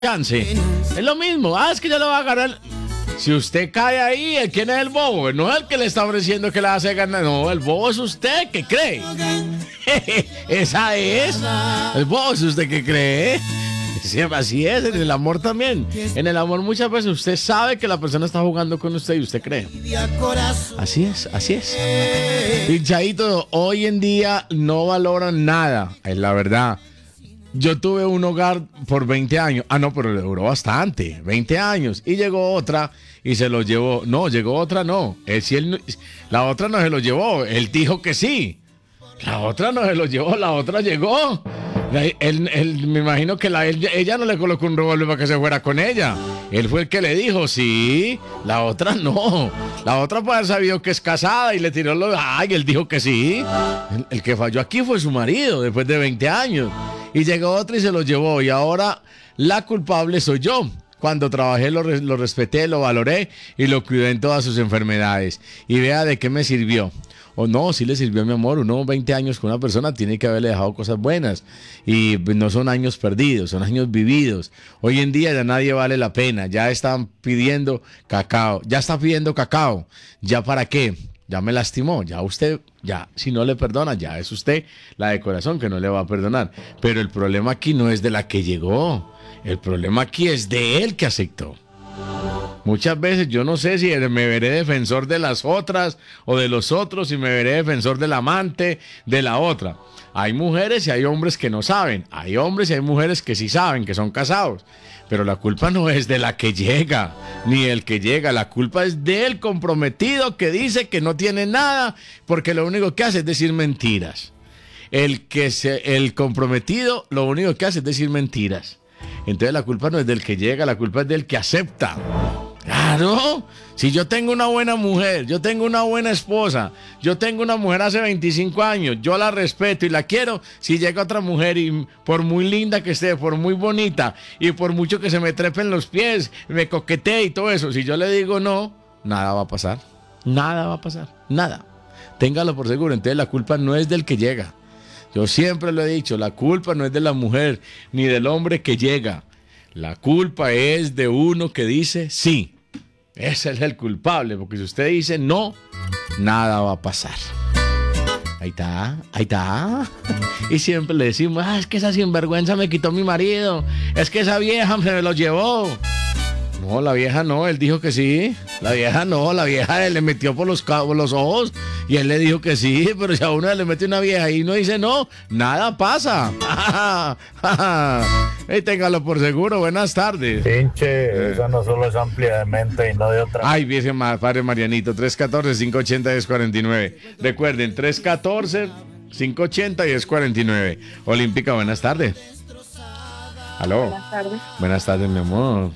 chance. Es lo mismo. Es que ya lo va a ganar. Si usted cae ahí, ¿quién es el bobo? No es el que le está ofreciendo que la hace ganar. No, el bobo es usted que cree. Esa es. El bobo es usted que cree. Siempre así es, en el amor también. En el amor muchas veces usted sabe que la persona está jugando con usted y usted cree. Así es, así es. Pinchadito, hoy en día no valoran nada, es la verdad. Yo tuve un hogar por 20 años. No, pero le duró bastante, 20 años. Y llegó otra y se lo llevó. No, llegó otra no. La otra no se lo llevó, él dijo que sí. La otra no se lo llevó, la otra llegó. Él, me imagino que ella no le colocó un revólver para que se fuera con ella. Él fue el que le dijo, sí. La otra no. La otra puede haber sabido que es casada y le tiró él dijo que sí. El que falló aquí fue su marido después de 20 años. Y llegó otra y se lo llevó. Y ahora la culpable soy yo. Cuando trabajé lo respeté, lo valoré y lo cuidé en todas sus enfermedades. Y vea de qué me sirvió. O no, sí le sirvió, mi amor. Uno 20 años con una persona tiene que haberle dejado cosas buenas. Y no son años perdidos, son años vividos. Hoy en día ya nadie vale la pena. Ya están pidiendo cacao. Ya está pidiendo cacao. ¿Ya para qué? Ya me lastimó. Ya usted, ya si no le perdona, ya es usted la de corazón que no le va a perdonar. Pero el problema aquí no es de la que llegó. El problema aquí es de él que aceptó. Muchas veces yo no sé si me veré defensor de las otras o de los otros, si me veré defensor del amante de la otra. Hay mujeres y hay hombres que no saben. Hay hombres y hay mujeres que sí saben, que son casados. Pero la culpa no es de la que llega, ni el que llega. La culpa es del comprometido que dice que no tiene nada, porque lo único que hace es decir mentiras. El comprometido lo único que hace es decir mentiras. Entonces la culpa no es del que llega, la culpa es del que acepta. Claro, si yo tengo una buena mujer, yo tengo una buena esposa, yo tengo una mujer hace 25 años, yo la respeto y la quiero. Si llega otra mujer y por muy linda que esté, por muy bonita y por mucho que se me trepe en los pies, me coquetee y todo eso, si yo le digo no, nada va a pasar, nada va a pasar, nada. Téngalo por seguro. Entonces la culpa no es del que llega. Yo siempre lo he dicho, la culpa no es de la mujer ni del hombre que llega. La culpa es de uno que dice sí. Ese es el culpable, porque si usted dice no, nada va a pasar. Ahí está, ahí está. Y siempre le decimos, es que esa sinvergüenza me quitó mi marido. Es que esa vieja me lo llevó. No, la vieja no, él dijo que sí. La vieja no, la vieja le metió por los ojos y él le dijo que sí, pero si a uno le mete una vieja y uno dice no, nada pasa. Téngalo por seguro, buenas tardes. Pinche, eso no solo es amplia de mente y no de otra. Ay, bien, padre Marianito, 314-580-1049. Recuerden, 314-580-1049. Olímpica, buenas tardes. Aló. Buenas tardes. Buenas tardes, mi amor.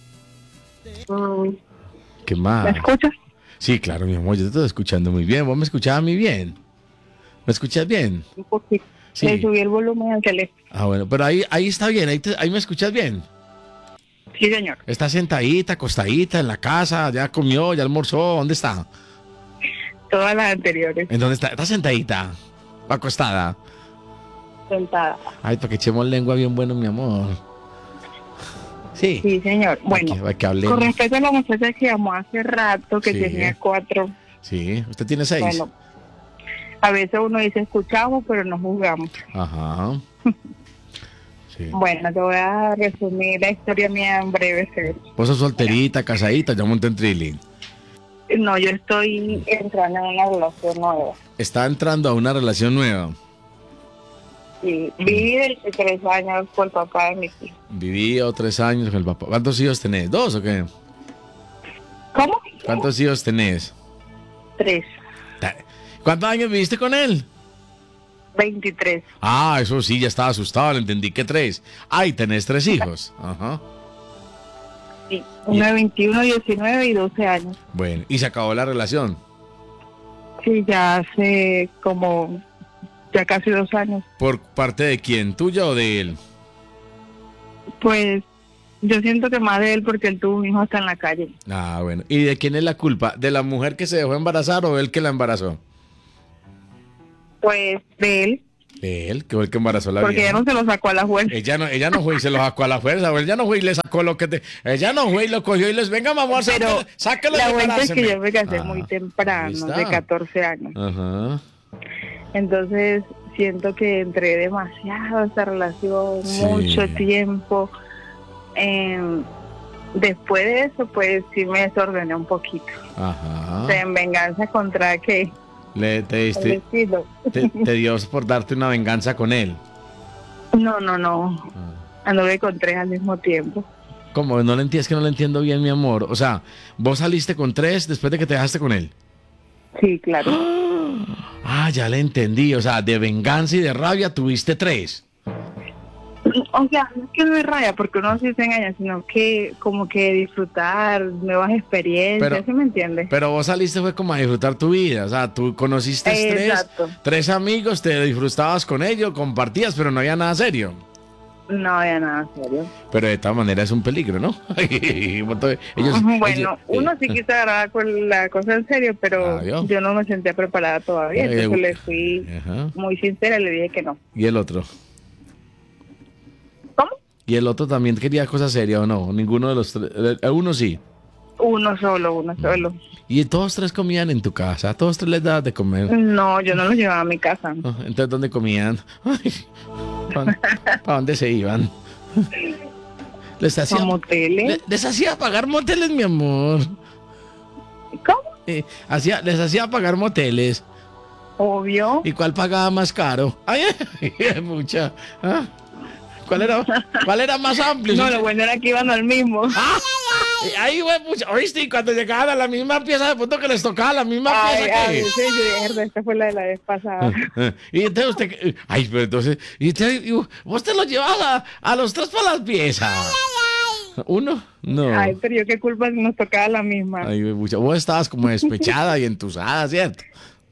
¿Qué más? ¿Me escuchas? Sí, claro, mi amor, yo te estoy escuchando muy bien. ¿Vos me escuchabas a mí bien? ¿Me escuchas bien? Un poquito. Sí. Le subí el volumen al teléfono. Bueno, pero ahí está bien, ahí me escuchas bien. Sí, señor. ¿Está sentadita, acostadita en la casa? ¿Ya comió, ya almorzó? ¿Dónde está? Todas las anteriores. ¿En dónde está? ¿Está sentadita? ¿O acostada? Sentada. Ay, para que echemos lengua bien bueno, mi amor. Sí. Sí, señor. Bueno, para que con respecto a la muchacha que llamó hace rato, que Sí. tenía 4. Sí, usted tiene 6. Bueno, a veces uno dice escuchamos, pero no juzgamos. Ajá. Sí. Bueno, te voy a resumir la historia mía en breve. ¿Vos sos solterita, casadita, ya monté en Trilling? No, yo estoy entrando en una relación nueva. Está entrando a una relación nueva. Sí, viví de 3 años por el papá de mis hijos. Viví 3 años con el papá. ¿Cuántos hijos tenés? ¿2 o qué? ¿Cómo? ¿Cuántos hijos tenés? 3. ¿Cuántos años viviste con él? 23. Ah, eso sí, ya estaba asustado, le entendí que 3. Ay, tenés 3 hijos. Ajá. Sí, uno de 21, 19 y 12 años. Bueno, ¿y se acabó la relación? Sí, ya hace como, ya casi 2 años. ¿Por parte de quién? ¿Tuya o de él? Pues yo siento que más de él porque él tuvo un hijo hasta en la calle. Ah, bueno. ¿Y de quién es la culpa? ¿De la mujer que se dejó embarazar o él que la embarazó? Pues de él. Él, que fue el que embarazó a la Porque vieja. ella no se lo sacó a la fuerza. Ella no fue y se lo sacó a la fuerza, o ella no fue y le sacó lo que te... Ella no fue y lo cogió y les, venga, mamá, Pero sáquelo la y vuelta es que embaráceme. yo me casé Ah, muy ahí temprano, está. de 14 años. Ajá. Entonces siento que entré demasiado a esta relación, Sí. mucho tiempo. Después de eso, pues sí me desordené un poquito. Ajá. O sea, en venganza contra que Te el estilo. te dio por darte una venganza con él. No. Ah. Anduve con 3 al mismo tiempo. ¿Cómo? No le entiendes, que no le entiendo bien, mi amor. O sea, vos saliste con 3 después de que te dejaste con él. Sí, claro. Ah, ya le entendí. O sea, de venganza y de rabia tuviste 3. O sea, no es que no es raya, porque uno sí se engaña, sino que como que disfrutar nuevas experiencias, Pero- ¿sí me entiendes? Pero vos saliste fue como a disfrutar tu vida. O sea, tú conociste Exacto. 3 amigos, te disfrutabas con ellos, compartías, pero no había nada serio. No había nada serio. Pero de todas maneras es un peligro, ¿no? Bueno, uno sí quiso agarrar con la cosa en serio, pero Adiós. yo no me sentía preparada todavía, entonces le fui Ajá. muy sincera y le dije que no. ¿Y el otro? ¿Cómo? ¿Y el otro también quería cosas serias o no? Ninguno de los 3. Uno sí. Uno solo. ¿Y todos 3 comían en tu casa? ¿Todos 3 les dabas de comer? No, yo no lo llevaba a mi casa. Ah, entonces, ¿dónde comían? ¿Para dónde se iban? Les ¿A hacía, moteles? les hacía pagar moteles, mi amor. ¿Cómo? Les hacía pagar moteles. Obvio. ¿Y cuál pagaba más caro? Ay, mucha. ¿Ah? ¿Cuál era más amplio? No, lo bueno era que iban al mismo. ¡Ah! Ahí, güey, pucha, ¿oíste? Y cuando llegaban a la misma pieza, de punto que les tocaba la misma Ay, pieza que... sí, yo dije, esta fue la de la vez pasada. Y entonces usted... Ay, pero entonces... Vos te lo llevabas a los 3 para las piezas. ¿Uno? No. Ay, pero yo qué culpa si nos tocaba la misma. Ay, güey, pucha, vos estabas como despechada y entusada, ¿cierto?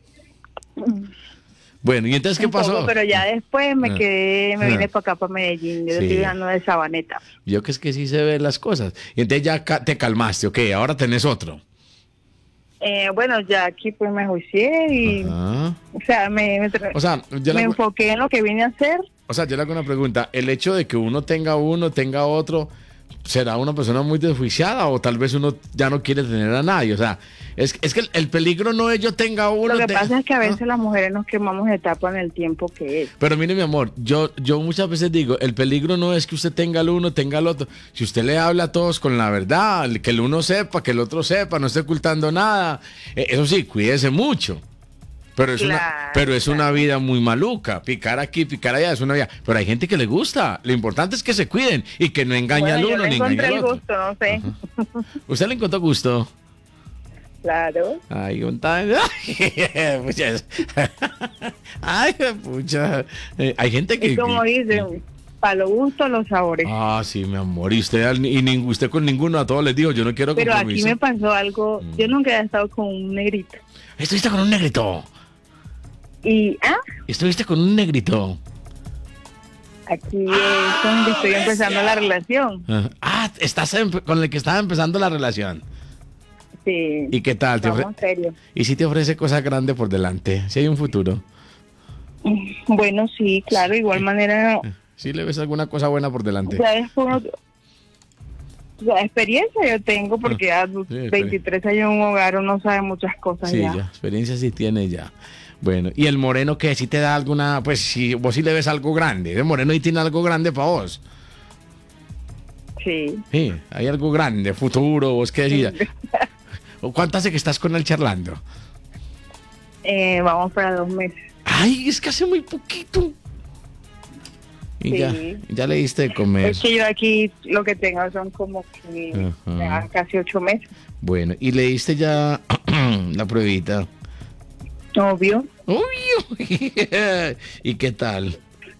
Bueno, ¿y entonces qué Un poco, pasó? pero ya después me vine Ah. para acá, para Medellín. Yo Sí. estoy dejando de Sabaneta. Yo que es que sí se ven las cosas. Y entonces ya te calmaste, ok, ahora tenés otro. Bueno, ya aquí pues me juicié y, Ajá. o sea, me O sea, yo me le, enfoqué en lo que vine a hacer. yo le hago una pregunta. ¿El hecho de que uno, tenga otro, será una persona muy desjuiciada o tal vez uno ya no quiere tener a nadie? O sea, es que el peligro no es yo tenga uno. Lo que pasa es que a ¿Ah? veces las mujeres nos quemamos etapa en el tiempo que es. Pero mire, mi amor, yo muchas veces digo, el peligro no es que usted tenga el uno, tenga el otro. Si usted le habla a todos con la verdad, que el uno sepa, que el otro sepa, no esté ocultando nada. Eso sí, cuídese mucho. Pero es una vida muy maluca. Picar aquí, picar allá, es una vida. Pero hay gente que le gusta. Lo importante es que se cuiden y que no engañe al Bueno, yo uno le ni engañe encontré al el otro. gusto, no sé. ¿Usted le encontró gusto? Claro. Ay, un tan... Pucha. Ay, pucha. Hay gente que... Y como dicen, para lo gusto, los sabores. Ah, sí, mi amor. Y usted con ninguno, a todos les dijo, yo no quiero Pero aquí compromiso. me pasó algo. Yo nunca he estado con un negrito. Estuviste con un negrito. Y, Estuviste con un negrito. aquí es donde estoy empezando la relación. Estás con el que estaba empezando la relación. Sí. ¿Y qué tal? Vamos serio. ¿Y si te ofrece cosas grandes por delante? Si hay un futuro. Bueno, sí, claro. De igual manera, ¿Sí le ves alguna cosa buena por delante? ¿sabes? La experiencia yo tengo porque a los Sí, 23 años en un hogar uno sabe muchas cosas Sí, ya. ya. Experiencia sí tiene ya. Bueno, ¿y el moreno qué? ¿Si te da alguna? Pues si vos sí le ves algo grande. El moreno y tiene algo grande para vos. Sí. Sí, hay algo grande, futuro, vos qué decís. ¿Cuánto hace que estás con él charlando? Vamos para 2 meses. Ay, es que hace muy poquito. Y Sí. ya le diste de comer. Es que yo aquí lo que tengo son como que Ajá. ya casi 8 meses. Bueno, y le diste ya la pruebita. Obvio. Uy, ¿y qué tal?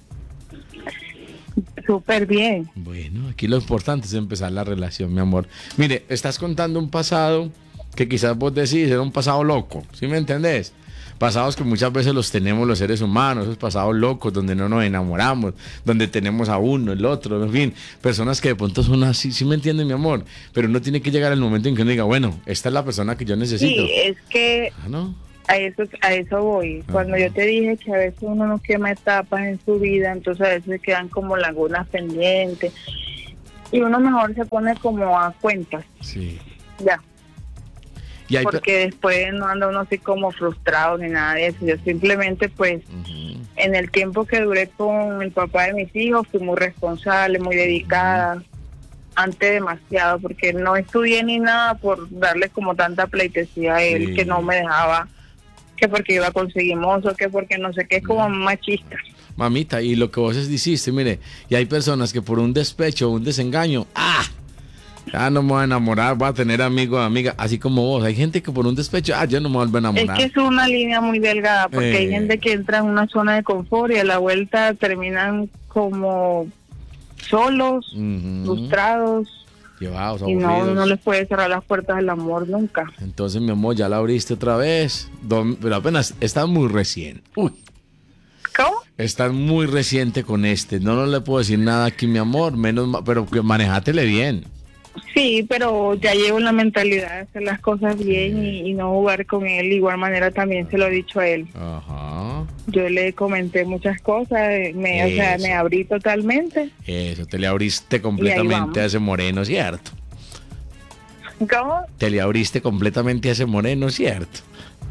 Súper bien. Bueno, aquí lo importante es empezar la relación, mi amor. Mire, estás contando un pasado que quizás vos decís era un pasado loco, ¿sí me entendés? Pasados que muchas veces los tenemos los seres humanos, esos pasados locos donde no nos enamoramos, donde tenemos a uno, el otro, en fin, personas que de pronto son así, ¿sí me entienden, mi amor? Pero uno tiene que llegar al momento en que uno diga, bueno, esta es la persona que yo necesito. Sí, es que ¿No? A eso voy. Cuando yo te dije que a veces uno no quema etapas en su vida, entonces a veces quedan como lagunas pendientes y uno mejor se pone como a cuentas. Sí. Ya. Y hay Porque después no anda uno así como frustrado ni nada de eso. Yo simplemente pues en el tiempo que duré con el papá de mis hijos fui muy responsable, muy dedicada, antes demasiado, porque no estudié ni nada por darle como tanta pleitesía a él, Sí. que no me dejaba, que porque iba a conseguir mozo, que porque no sé qué, es como machista. Mamita, y lo que vos hiciste, mire, y hay personas que por un despecho, un desengaño, ya no me voy a enamorar, voy a tener amigos o amigas, así como vos. Hay gente que por un despecho, ya no me vuelvo a Es enamorar. que es una línea muy delgada, porque hay gente que entra en una zona de confort y a la vuelta terminan como solos, frustrados, Llevados, y aburridos. no les puede cerrar las puertas del amor nunca. Entonces, mi amor, ya la abriste otra vez, pero apenas estás muy recién. Uy, ¿Cómo? estás muy reciente con este. No le puedo decir nada aquí, mi amor, pero que manejátele bien. Sí, pero ya llevo la mentalidad de hacer las cosas bien y no jugar con él. De igual manera también se lo he dicho a él. Ajá. Yo le comenté muchas cosas, me abrí totalmente. Eso, te le abriste Y ahí completamente vamos. a ese moreno, ¿cierto? ¿Cómo? Te le abriste completamente a ese moreno, ¿cierto?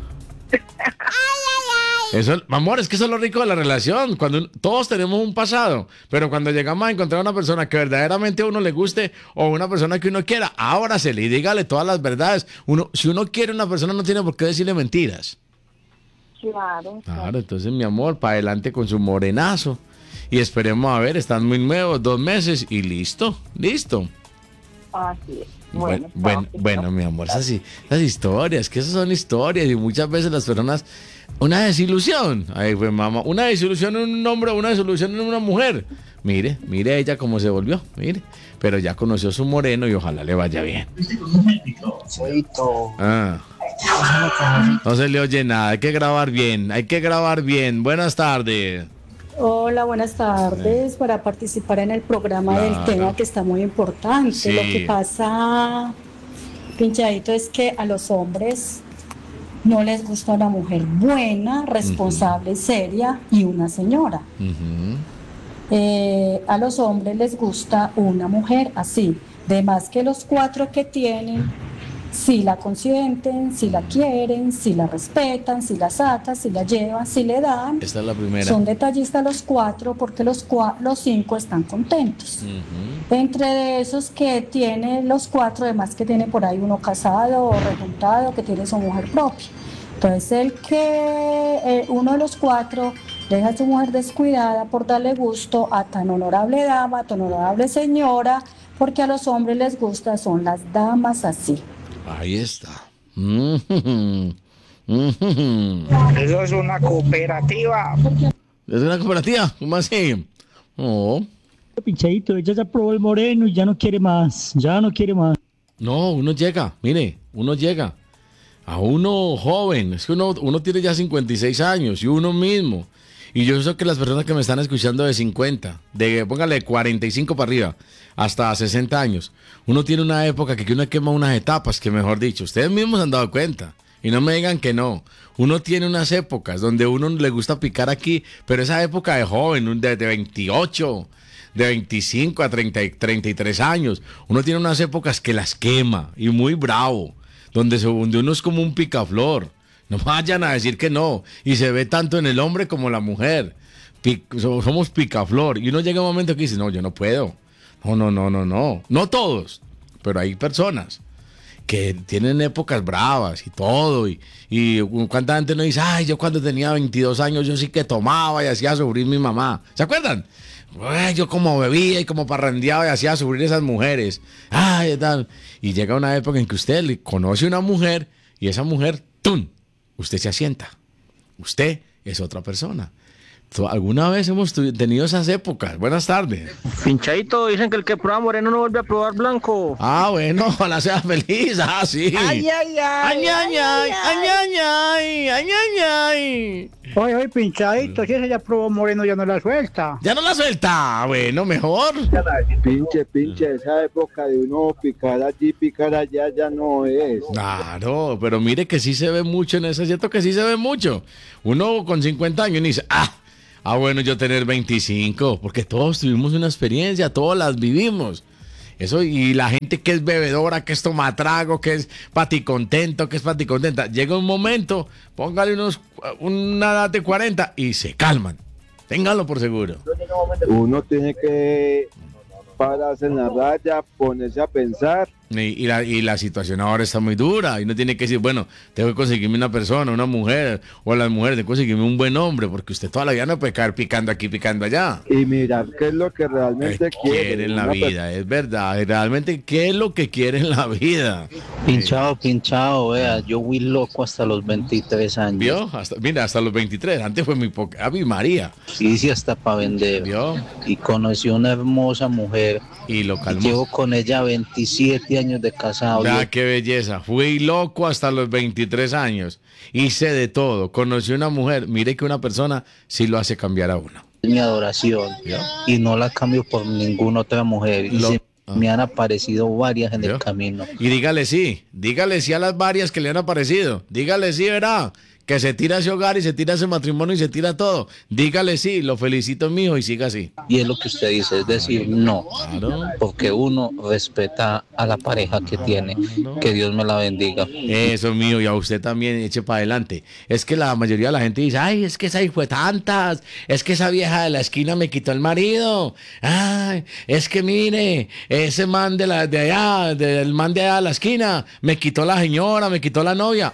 Eso, amor, es que eso es lo rico de la relación. Todos tenemos un pasado, pero cuando llegamos a encontrar una persona que verdaderamente a uno le guste o una persona que uno quiera, ábrasele y dígale todas las verdades. Si uno quiere a una persona, no tiene por qué decirle mentiras. Claro. Claro, entonces, mi amor, para adelante con su morenazo. Y esperemos a ver, están muy nuevos, 2 meses y listo. Así es. Bueno, mi amor, esas historias, que esas son historias y muchas veces las personas, una desilusión, ay, pues mamá, una desilusión en un hombre, una desilusión en una mujer. Mire ella cómo se volvió, mire, pero ya conoció a su moreno y ojalá le vaya bien. No se le oye nada, hay que grabar bien. Buenas tardes. Hola, buenas tardes. Para participar en el programa del tema que está muy importante. Sí. Lo que pasa, Pinchadito, es que a los hombres no les gusta una mujer buena, responsable, seria y una señora. A los hombres les gusta una mujer así, de más que los 4 que tienen, si la consienten, si la quieren, si la respetan, si la sacan, si la llevan, si le dan. Esta es la primera. Son detallistas los 4 porque los 5 están contentos. Entre esos que tiene los 4, además que tiene por ahí uno casado o rejuntado, que tiene su mujer propia. Entonces uno de los 4 deja a su mujer descuidada por darle gusto a tan honorable dama, a tan honorable señora, porque a los hombres les gusta, son las damas así. Ahí está. Eso es una cooperativa. ¿Es una cooperativa? ¿Cómo así? Oh. Pinchadito, ella ya probó el moreno y ya no quiere más. No, uno llega. A uno joven. Es que uno tiene ya 56 años y uno mismo. Y yo sé que las personas que me están escuchando de 50, póngale 45 para arriba, hasta 60 años, uno tiene una época que uno quema unas etapas, que mejor dicho, ustedes mismos se han dado cuenta. Y no me digan que no. Uno tiene unas épocas donde uno le gusta picar aquí, pero esa época de joven, de 28, de 25 a 33 años, uno tiene unas épocas que las quema y muy bravo, donde uno es como un picaflor. No vayan a decir que no. Y se ve tanto en el hombre como en la mujer. Somos picaflor. Y uno llega a un momento que dice, no, yo no puedo. No. No todos, pero hay personas que tienen épocas bravas y todo. Y cuánta gente no dice, ay, yo cuando tenía 22 años yo sí que tomaba y hacía sufrir mi mamá. ¿Se acuerdan? Ay, yo como bebía y como parrandeaba y hacía sufrir esas mujeres. Ay, tal. Y llega una época en que usted le conoce una mujer y esa mujer, ¡tum!, usted se asienta. Usted es otra persona. Alguna vez hemos tenido esas épocas. Buenas tardes. Pinchadito, dicen que el que prueba moreno no vuelve a probar blanco. Ah, bueno, ojalá sea feliz. Ah, sí. Ay, ay, ay. Ay, ay, ay, ay, ay, ay, ay, ay, ay. Oye, pinchadito, si ese ya probó moreno, ya no la suelta. Ya no la suelta. Bueno, mejor. Pinche, esa época de uno picar allí, picar allá, ya no es. Claro, pero mire que sí se ve mucho en eso, es cierto que sí se ve mucho. Uno con 50 años dice, bueno, yo tener 25, porque todos tuvimos una experiencia, todos las vivimos. Eso, y la gente que es bebedora, que es tomatrago, que es paticontento, que es paticontenta, llega un momento, póngale una edad de 40 y se calman. Ténganlo por seguro. Uno tiene que pararse en la raya, ponerse a pensar. Y la situación ahora está muy dura y uno tiene que decir, bueno, tengo que conseguirme una persona, una mujer, o las mujeres, tengo que conseguirme un buen hombre, porque usted toda la vida no puede caer picando aquí, picando allá. Y mirar qué es lo que realmente quiere en la vida, es verdad, realmente qué es lo que quiere en la vida. Pinchado, vea, yo fui loco hasta los 23 años. ¿Vio? Hasta los 23, antes fue muy poca. ¡Ave María! Sí, hasta para vender. ¿Vio? Y conocí una hermosa mujer. Y lo calmó. Llevo con ella 27 años de casado. Qué belleza. Fui loco hasta los 23 años. Hice de todo. Conocí una mujer. Mire que una persona sí lo hace cambiar a uno. Mi adoración. ¿Vio? Y no la cambio por ninguna otra mujer. Me han aparecido varias en el camino. Y dígale sí a las varias que le han aparecido. Dígale sí, verá, que se tira ese hogar y se tira ese matrimonio y se tira todo. Dígale sí, lo felicito, mijo, y siga así. Y es lo que usted dice, es decir, no. Claro. Porque uno respeta a la pareja que tiene. Que Dios me la bendiga. Eso, mío, y a usted también, eche para adelante. Es que la mayoría de la gente dice, ay, es que esa hijo de tantas, es que esa vieja de la esquina me quitó el marido. Ay, es que mire, ese man del man de allá de la esquina, me quitó la señora, me quitó la novia.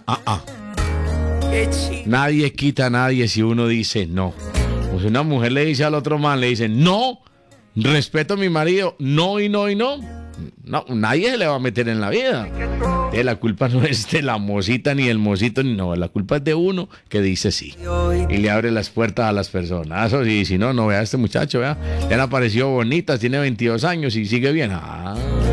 Nadie quita a nadie si uno dice no. O si una mujer le dice al otro man, le dice no, respeto a mi marido, no y no y no. No, nadie se le va a meter en la vida. La culpa no es de la mocita ni del mocito, no, la culpa es de uno que dice sí. Y le abre las puertas a las personas. Y si no, vea a este muchacho, vea. Le han aparecido bonitas, tiene 22 años y sigue bien.